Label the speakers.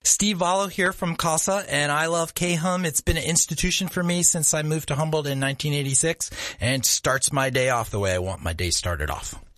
Speaker 1: Steve Vallo here from CASA, and I love K-Hum. It's been an institution for me since I moved to Humboldt in 1986, and starts my day off the way I want my day started off.